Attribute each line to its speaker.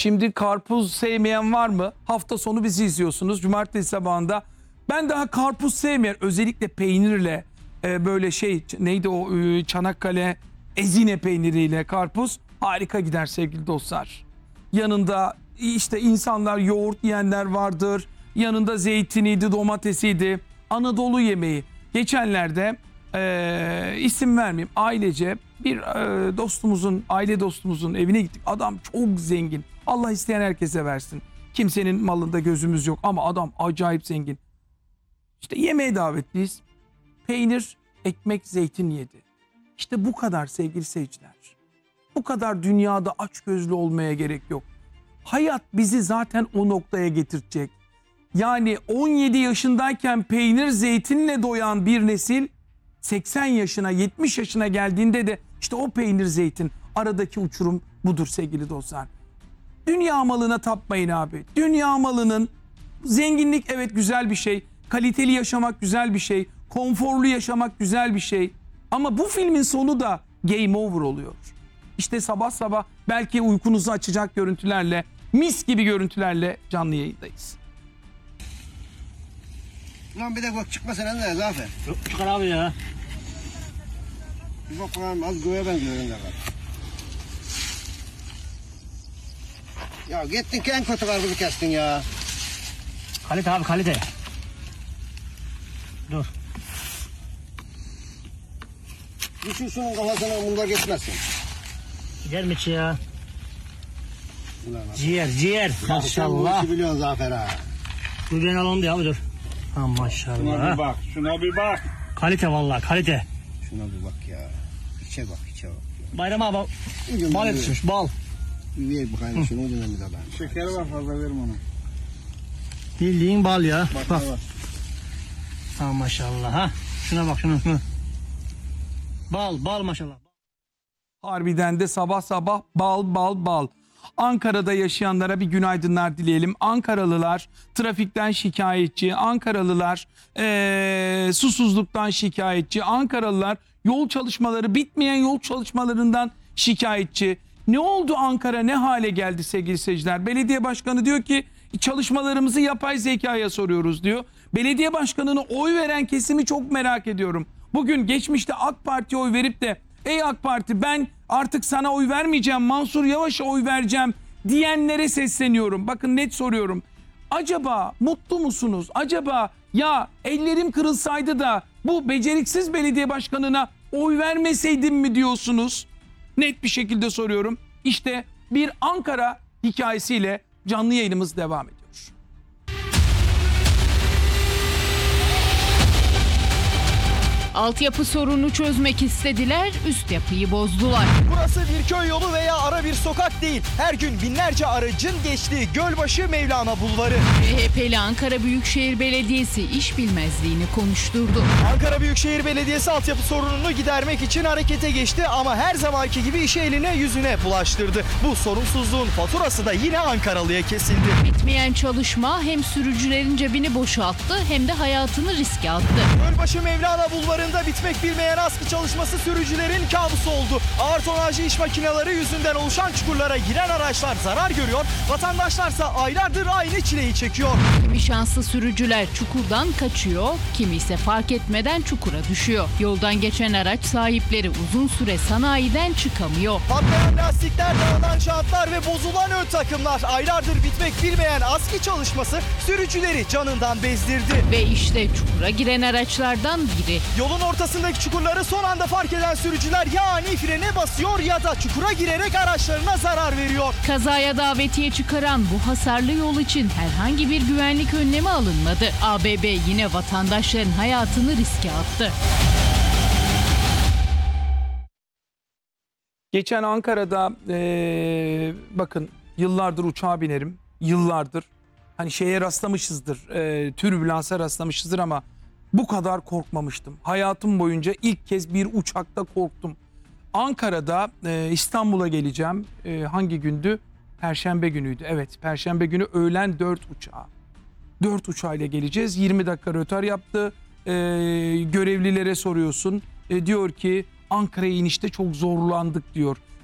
Speaker 1: Şimdi karpuz sevmeyen var mı? Hafta sonu bizi izliyorsunuz. Cumartesi sabahında. Ben daha karpuz sevmeyen, özellikle peynirle böyle neydi o Çanakkale Ezine peyniriyle karpuz harika gider sevgili dostlar. Yanında işte insanlar yoğurt yiyenler vardır. Yanında zeytiniydi, domatesiydi. Anadolu yemeği. Geçenlerde isim vermeyeyim, ailece bir aile dostumuzun evine gittik. Adam çok zengin. Allah isteyen herkese versin. Kimsenin malında gözümüz yok ama adam acayip zengin. İşte yemeğe davetliyiz. Peynir, ekmek, zeytin yedi. İşte bu kadar sevgili seyirciler. Bu kadar dünyada açgözlü olmaya gerek yok. Hayat bizi zaten o noktaya getirecek. Yani 17 yaşındayken peynir, zeytinle doyan bir nesil 80 yaşına, 70 yaşına geldiğinde de işte o peynir, zeytin, aradaki uçurum budur sevgili dostlar. Dünya malına tapmayın abi. Dünya malının zenginlik evet güzel bir şey. Kaliteli yaşamak güzel bir şey. Konforlu yaşamak güzel bir şey. Ama bu filmin sonu da game over oluyor. İşte sabah sabah belki uykunuzu açacak görüntülerle, mis gibi görüntülerle canlı yayındayız.
Speaker 2: Lan bir de bak çıkma sen de Zafer.
Speaker 3: Yok çıkar abi ya.
Speaker 2: Bir bak bakalım az göğe benziyor önünde bak. Ya gittin ki en kötü karpuzu kestin ya.
Speaker 3: Kalite abi kalite. Dur.
Speaker 2: Düşün şunun kafasına bunlar geçmezsin.
Speaker 3: Gider mi ya?
Speaker 2: Ulan bak.
Speaker 3: Ciğer. Maşallah.
Speaker 2: Sen bu işi biliyorsun Zafer ha.
Speaker 3: Dur ben alalım diye abi dur. Ha
Speaker 4: Şuna
Speaker 3: maşallah.
Speaker 4: bir bak, şuna bir bak.
Speaker 3: Kalite vallahi kalite.
Speaker 2: Şuna bir bak ya. İçe bak ya.
Speaker 3: Bayram abi
Speaker 2: Ucundan
Speaker 3: bal
Speaker 2: bir-
Speaker 3: yetişmiş bal.
Speaker 2: Bir ver bakayım şunu ucundan bir de ben.
Speaker 4: Şeker var fazla verme ona.
Speaker 3: Bildiğin bal ya.
Speaker 4: Bak,
Speaker 3: Bak.
Speaker 4: bak.
Speaker 3: Ha maşallah ha. Şuna bak şunu. Bal maşallah.
Speaker 1: Harbiden de sabah sabah bal. Ankara'da yaşayanlara bir günaydınlar dileyelim. Ankaralılar trafikten şikayetçi. Ankaralılar susuzluktan şikayetçi. Ankaralılar bitmeyen yol çalışmalarından şikayetçi. Ne oldu Ankara, ne hale geldi sevgili seyirciler? Belediye başkanı diyor ki çalışmalarımızı yapay zekaya soruyoruz diyor. Belediye başkanına oy veren kesimi çok merak ediyorum. Bugün geçmişte AK Parti'ye oy verip de ey AK Parti ben artık sana oy vermeyeceğim, Mansur Yavaş'a oy vereceğim diyenlere sesleniyorum. Bakın net soruyorum. Acaba mutlu musunuz? Acaba ya ellerim kırılsaydı da bu beceriksiz belediye başkanına oy vermeseydim mi diyorsunuz? Net bir şekilde soruyorum. İşte bir Ankara hikayesiyle canlı yayınımız devam ediyor.
Speaker 5: Altyapı sorununu çözmek istediler, üst yapıyı bozdular.
Speaker 6: Burası bir köy yolu veya ara bir sokak değil. Her gün binlerce aracın geçtiği Gölbaşı Mevlana Bulvarı.
Speaker 5: CHP'li Ankara Büyükşehir Belediyesi iş bilmezliğini konuşturdu.
Speaker 6: Ankara Büyükşehir Belediyesi altyapı sorununu gidermek için harekete geçti ama her zamanki gibi işi eline yüzüne bulaştırdı. Bu sorumsuzluğun faturası da yine Ankaralı'ya kesildi.
Speaker 5: Bitmeyen çalışma hem sürücülerin cebini boşalttı hem de hayatını riske attı.
Speaker 6: Gölbaşı Mevlana Bulvarı'nda bitmek bilmeyen askı çalışması sürücülerin kabusu oldu. Ağır tonajlı iş makineleri yüzünden oluşan çukurlara giren araçlar zarar görüyor. Vatandaşlarsa aylardır aynı çileyi çekiyor.
Speaker 5: Kimi şanslı sürücüler çukurdan kaçıyor, kimi ise fark etmeden çukura düşüyor. Yoldan geçen araç sahipleri uzun süre sanayiden çıkamıyor.
Speaker 6: Patlayan lastikler, dağılan jantlar ve bozulan ön takımlar. Aylardır bitmek bilmeyen askı çalışması sürücüleri canından bezdirdi.
Speaker 5: Ve işte çukura giren araçlardan biri.
Speaker 6: Yolun ortasındaki çukurları son anda fark eden sürücüler ya ani frene basıyor ya da çukura girerek araçlarına zarar veriyor.
Speaker 5: Kazaya davetiye çıkaran bu hasarlı yol için herhangi bir güvenlik önlemi alınmadı. ABB yine vatandaşların hayatını riske attı.
Speaker 1: Geçen Ankara'da bakın yıllardır uçağa binerim. Yıllardır. Hani şeye rastlamışızdır. Türbülansa rastlamışızdır ama bu kadar korkmamıştım. Hayatım boyunca ilk kez bir uçakta korktum. Ankara'da İstanbul'a geleceğim. Hangi gündü? Perşembe günüydü. Evet, Perşembe günü öğlen 4 uçağı. 4 uçağıyla geleceğiz. 20 dakika rötar yaptı. Görevlilere soruyorsun. Diyor ki Ankara'ya inişte çok zorlandık diyor.